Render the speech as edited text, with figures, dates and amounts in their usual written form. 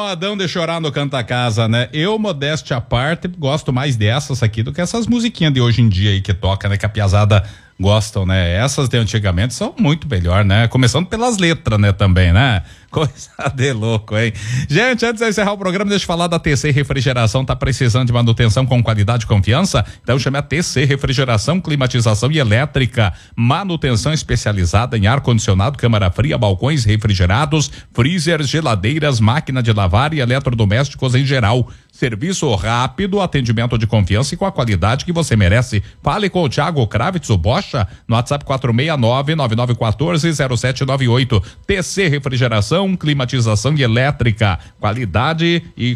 modão de chorar no Canta Casa, né? Eu, modéstia à parte, gosto mais dessas aqui do que essas musiquinhas de hoje em dia aí que toca, né? Que a piazada gostam, né? Essas de antigamente são muito melhor, né? Começando pelas letras, né? Também, né? Coisa de louco, hein? Gente, antes de encerrar o programa, deixa eu falar da TC Refrigeração. Tá precisando de manutenção com qualidade e confiança? Então chame a TC Refrigeração, climatização e elétrica. Manutenção especializada em ar-condicionado, câmara fria, balcões refrigerados, freezers, geladeiras, máquina de lavar e eletrodomésticos em geral. Serviço rápido, atendimento de confiança e com a qualidade que você merece. Fale com o Thiago Kravitz, o Bocha, no WhatsApp 469-9914-0798. TC Refrigeração, climatização e elétrica. Qualidade e